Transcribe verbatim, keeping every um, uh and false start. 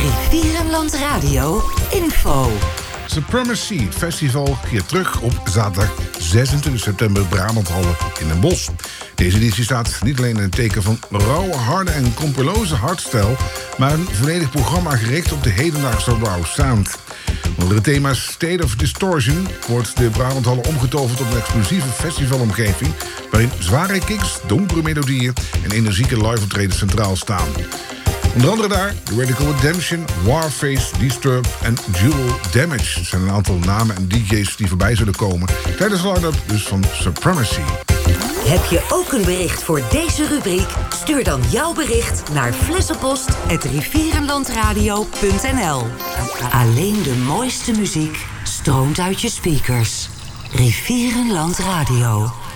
Rivierenland Radio info. Supremacy Festival keert terug op zaterdag zesentwintig september Brabanthallen in Den Bosch. Deze editie staat niet alleen in het teken van rauwe, harde en kompeloze hardstyle, maar een volledig programma gericht op de hedendaagse raw sound. Onder het thema State of Distortion wordt de Brabanthallen omgetoverd tot een explosieve festivalomgeving waarin zware kicks, donkere melodieën en energieke live-optredens centraal staan. Onder andere daar The Radical Redemption, Warface, Disturbed en Jewel Damage. Het zijn een aantal namen en D J's die voorbij zullen komen tijdens de line-up dus van Supremacy. Heb je ook een bericht voor deze rubriek? Stuur dan jouw bericht naar flessenpost at rivierenlandradio punt n l. Alleen de mooiste muziek stroomt uit je speakers. Rivierenland Radio.